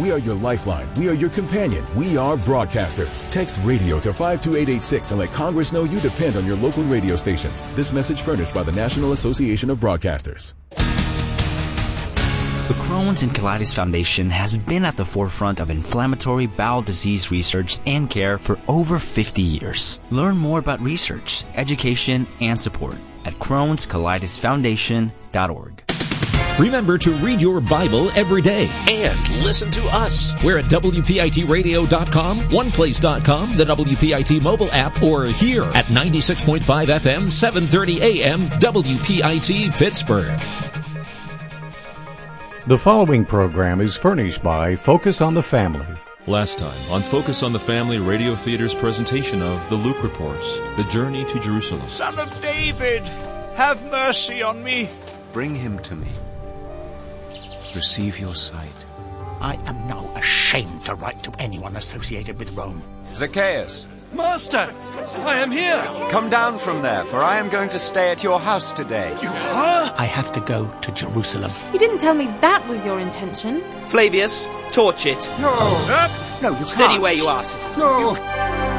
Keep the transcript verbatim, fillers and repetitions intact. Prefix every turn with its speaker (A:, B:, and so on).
A: We are your lifeline. We are your companion. We are broadcasters. Text radio to five two eight eight six and let Congress know you depend on your local radio stations. This message furnished by the National Association of Broadcasters.
B: The Crohn's and Colitis Foundation has been at the forefront of inflammatory bowel disease research and care for over fifty years. Learn more about research, education, and support at crohns colitis foundation dot org.
C: Remember to read your Bible every day and listen to us. We're at W P I T radio dot com, one place dot com, the W P I T mobile app, or here at ninety-six point five F M, seven thirty A M, W P I T Pittsburgh.
D: The following program is furnished by Focus on the Family.
E: Last time on Focus on the Family Radio Theater's presentation of The Luke Reports, The Journey to Jerusalem.
F: Son of David, have mercy on me.
G: Bring him to me. Receive your sight.
H: I am now ashamed to write to anyone associated with Rome.
G: Zacchaeus.
I: Master, I am here.
G: Come down from there, for I am going to stay at your house today.
I: You are?
H: I have to go to Jerusalem.
J: You didn't tell me that was your intention.
K: Flavius, torch it.
I: No.
K: No, you Steady can't. Where you are, citizen.
I: No.
K: You...